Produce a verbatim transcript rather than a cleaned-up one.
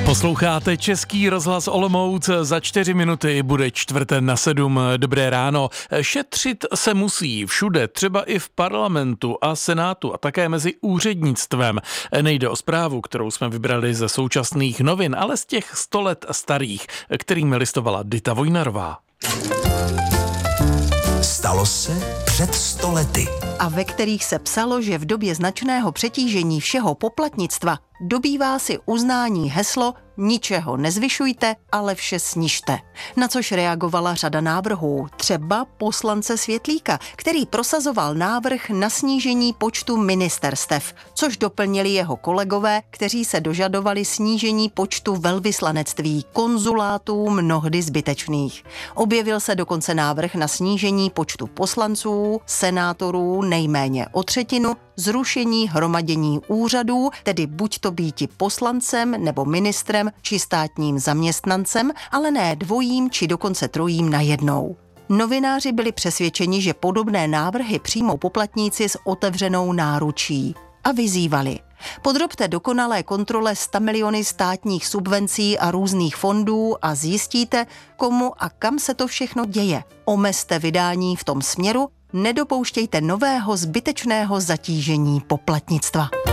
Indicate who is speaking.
Speaker 1: Posloucháte Český rozhlas Olomouc, za čtyři minuty bude čtvrté na sedm. Dobré ráno. Šetřit se musí všude, třeba i v parlamentu a senátu a také mezi úřednictvem. Nejde o zprávu, kterou jsme vybrali ze současných novin, ale z těch sto let starých, kterými listovala Dita Vojnarová.
Speaker 2: Stalo se před sto lety.
Speaker 3: A ve kterých se psalo, že v době značného přetížení všeho poplatnictva dobývá si uznání heslo ničeho nezvyšujte, ale vše snižte. Na což reagovala řada návrhů, třeba poslance Světlíka, který prosazoval návrh na snížení počtu ministerstev, což doplnili jeho kolegové, kteří se dožadovali snížení počtu velvyslanectví, konzulátů mnohdy zbytečných. Objevil se dokonce návrh na snížení počtu poslanců, senátorů nejméně o třetinu, zrušení hromadění úřadů, tedy buď to býti poslancem nebo ministrem či státním zaměstnancem, ale ne dvojím či dokonce trojím najednou. Novináři byli přesvědčeni, že podobné návrhy přijmou poplatníci s otevřenou náručí a vyzývali: podrobte dokonalé kontrole sta miliony státních subvencí a různých fondů a zjistíte, komu a kam se to všechno děje. Omezte vydání v tom směru, nedopouštějte nového zbytečného zatížení poplatnictva.